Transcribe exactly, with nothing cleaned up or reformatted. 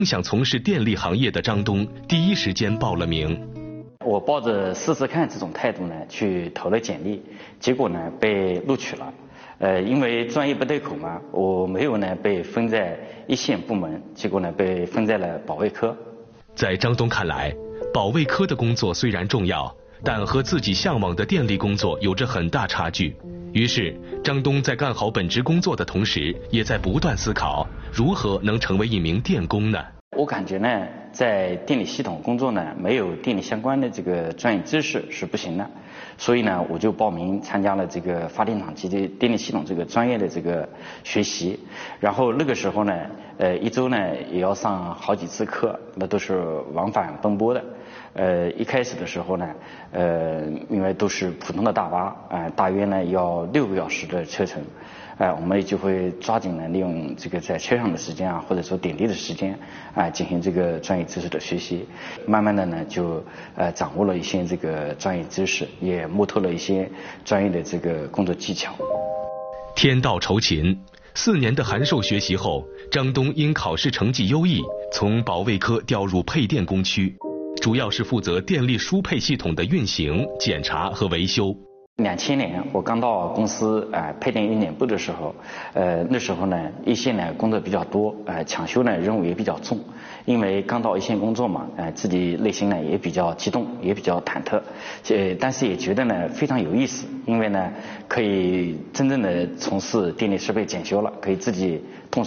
想从事电力行业的张东第一时间报了名。 我抱着试试看这种态度呢，去投了简历，结果呢被录取了。呃，因为专业不对口嘛，我没有呢被分在一线部门，结果呢被分在了保卫科。 在张东看来，保卫科的工作虽然重要，但和自己向往的电力工作有着很大差距。于是，张东在干好本职工作的同时，也在不断思考如何能成为一名电工呢？ 我感觉呢，在电力系统工作呢，没有电力相关的这个专业知识是不行的，所以呢，我就报名参加了这个发电厂及电力系统这个专业的这个学习。然后那个时候呢，呃，一周呢也要上好几次课，那都是往返奔波的。呃，一开始的时候呢，呃，因为都是普通的大巴，啊、呃，大约呢要六个小时的车程，啊、呃，我们也就会抓紧呢利用这个在车上的时间啊，或者说点滴的时间，啊、呃，进行这个专业知识的学习。慢慢的呢，就呃掌握了一些这个专业知识，也摸透了一些专业的这个工作技巧。 天道酬勤，四年的函授学习后，张东因考试成绩优异，从保卫科调入配电工区。主要是负责电力输配系统的运行、检查和维修。 两千年我刚到公司呃配电运检部的时候，呃那时候呢一线呢工作比较多，呃抢修呢任务也比较重，因为刚到一线工作嘛，呃自己内心呢也比较激动，也比较忐忑，呃但是也觉得呢非常有意思，因为呢可以真正的从事电力设备检修了，可以自己动手。